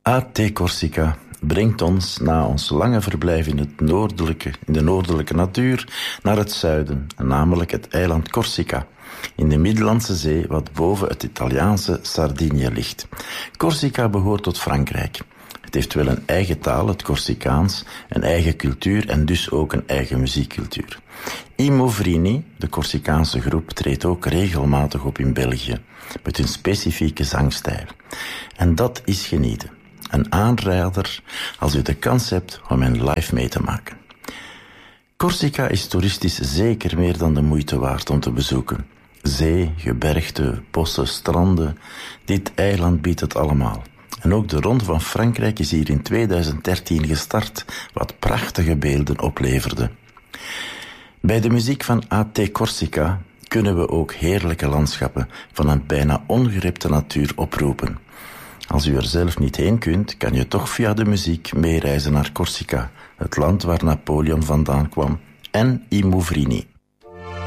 A.T. Corsica brengt ons na ons lange verblijf in de noordelijke natuur naar het zuiden, namelijk het eiland Corsica, in de Middellandse Zee, wat boven het Italiaanse Sardinië ligt. Corsica behoort tot Frankrijk. Het heeft wel een eigen taal, het Corsicaans, een eigen cultuur en dus ook een eigen muziekcultuur. I Movrini, de Corsicaanse groep, treedt ook regelmatig op in België, met hun specifieke zangstijl. En dat is genieten. Een aanrader als u de kans hebt om hen live mee te maken. Corsica is toeristisch zeker meer dan de moeite waard om te bezoeken. Zee, gebergte, bossen, stranden, dit eiland biedt het allemaal. En ook de Ronde van Frankrijk is hier in 2013 gestart, wat prachtige beelden opleverde. Bij de muziek van A.T. Corsica kunnen we ook heerlijke landschappen van een bijna ongerepte natuur oproepen. Als u er zelf niet heen kunt, kan je toch via de muziek meereizen naar Corsica, het land waar Napoleon vandaan kwam, en I Movrini.